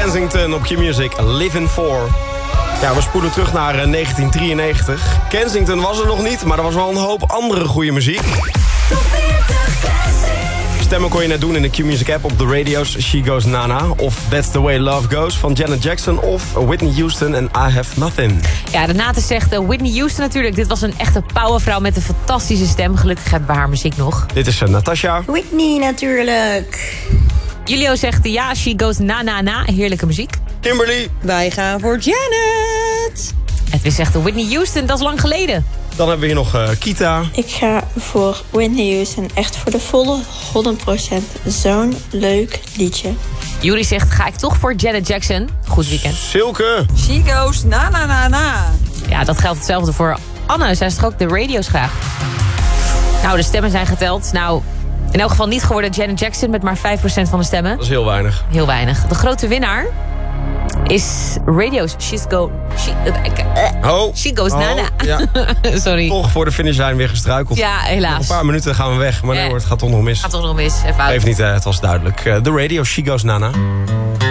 Kensington op Q-Music, Living For. Ja, we spoelen terug naar 1993. Kensington was er nog niet, maar er was wel een hoop andere goede muziek. Stemmen kon je net doen in de Q-Music app op de radio's She Goes Nana of That's the Way Love Goes van Janet Jackson of Whitney Houston en I Have Nothing. Ja, Renate zegt Whitney Houston natuurlijk. Dit was een echte powervrouw met een fantastische stem. Gelukkig hebben we haar muziek nog. Dit is Natasha. Whitney natuurlijk. Julio zegt ja, She Goes Na. Heerlijke muziek. Kimberly. Wij gaan voor Janet. Edwin zegt Whitney Houston, dat is lang geleden. Dan hebben we hier nog Kita. Ik ga voor Whitney Houston. Echt voor de volle 100%. Zo'n leuk liedje. Juri zegt, ga ik toch voor Janet Jackson. Goed weekend. Silke. She Goes Na. Ja, dat geldt hetzelfde voor Anne. Zij is toch ook de radio's graag. Nou, de stemmen zijn geteld. Nou, in elk geval niet geworden Janet Jackson met maar 5% van de stemmen. Dat is heel weinig. Heel weinig. De grote winnaar is radio's She Goes Nana. Ja. Sorry. Toch voor de finishlijn weer gestruikeld. Ja, Nog helaas. een paar minuten gaan we weg, maar nee hoor, het gaat toch nog mis. Gaat toch nog mis. Even uit. Geeft niet, het was duidelijk. De radio She Goes Nana.